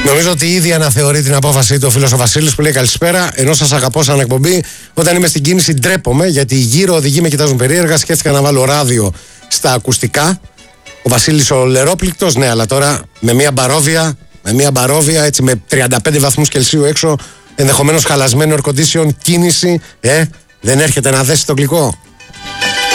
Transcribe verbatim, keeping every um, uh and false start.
Νομίζω ότι ήδη αναθεωρεί την απόφαση του ο φίλος ο Βασίλης που λέει καλησπέρα. Ενώ σας αγαπώ σαν εκπομπή, όταν είμαι στην κίνηση ντρέπομαι γιατί γύρω οδηγοί με κοιτάζουν περίεργα. Σκέφτηκα να βάλω ράδιο στα ακουστικά. Ο Βασίλης ο Λερόπληκτος, ναι, αλλά τώρα με μια μπαρόβια, με μια μπαρόβια έτσι με τριάντα πέντε βαθμούς Κελσίου έξω, ενδεχομένως χαλασμένο air condition, κίνηση, ε, δεν έρχεται να δέσει το γλυκό.